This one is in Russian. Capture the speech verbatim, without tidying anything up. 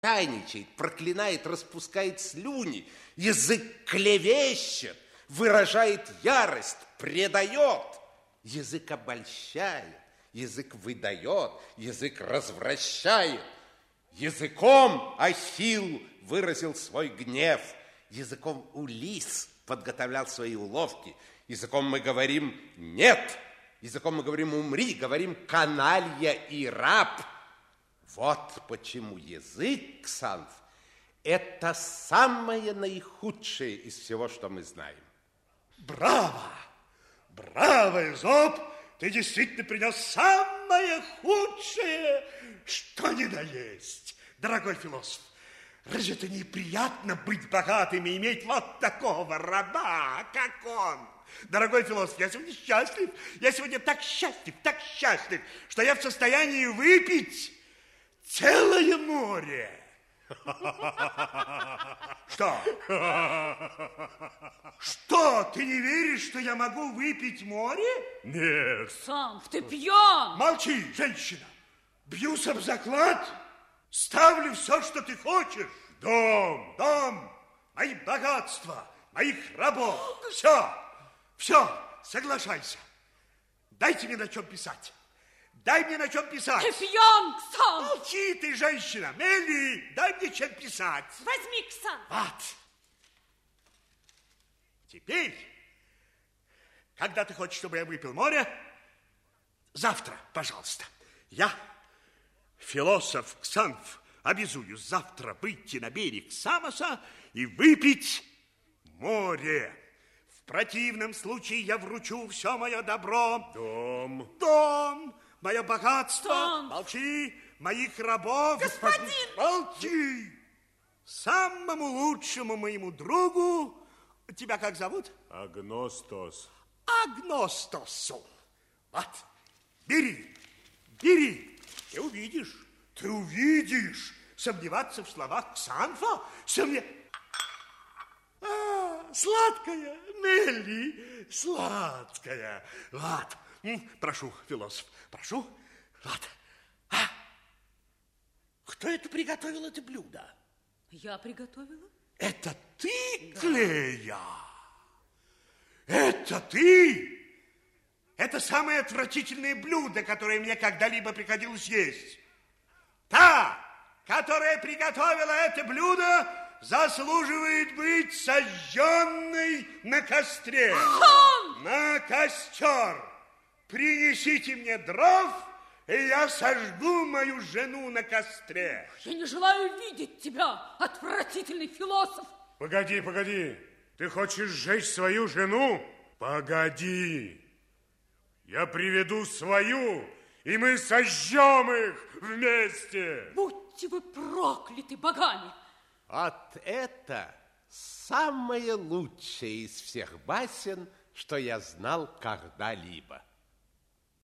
Тайничает, проклинает, распускает слюни, язык клевещет, выражает ярость, предает. Язык обольщает, язык выдает, язык развращает. Языком Ахилл выразил свой гнев, языком Улисс подготовлял свои уловки. Языком мы говорим «нет», языком мы говорим «умри», говорим «каналья» и «раб». Вот почему язык, Ксанф, это самое наихудшее из всего, что мы знаем. Браво! Браво, Эзоп! Ты действительно принес самое худшее, что ни на есть. Дорогой философ, разве это неприятно быть богатым и иметь вот такого раба, как он? Дорогой философ, я сегодня счастлив, я сегодня так счастлив, так счастлив, что я в состоянии выпить целое море. Что? Что, ты не веришь, что я могу выпить море? Нет. Ксанф, ты пьян. Молчи, женщина. Бьюсь об заклад, ставлю все, что ты хочешь. Дом, дом, мои богатства, моих рабов. Все, все, соглашайся. Дайте мне на чем писать. Дай мне на чем писать. Ты пьян, Ксанф. Молчи ты, женщина. Мелли, дай мне чем писать. Возьми, Ксанф. Вот. Теперь, когда ты хочешь, чтобы я выпил море, завтра, пожалуйста, я, философ Ксанф, обязуюсь завтра выйти на берег Самоса и выпить море. В противном случае я вручу все мое добро. Дом. Дом. Мое богатство, Ксанф. молчи, моих рабов. Господин! Молчи! Самому лучшему моему другу, тебя как зовут? Агностос. Агностосу. Вот, бери, бери. Ты увидишь, ты увидишь. Сомневаться в словах Ксанфа? Сомне... А, сладкая, Нелли, сладкая. Вот. Прошу, философ, прошу. Вот. А? Кто это приготовил это блюдо? Я приготовила. Это ты, да. Клея? Это ты? Это самое отвратительное блюдо, которое мне когда-либо приходилось есть. Та, которая приготовила это блюдо, заслуживает быть сожженной на костре. Хан! На костер. Принесите мне дров, и я сожгу мою жену на костре. Я не желаю видеть тебя, отвратительный философ. Погоди, погоди. Ты хочешь сжечь свою жену? Погоди. Я приведу свою, и мы сожжем их вместе. Будьте вы прокляты богами. Вот это самое лучшее из всех басен, что я знал когда-либо.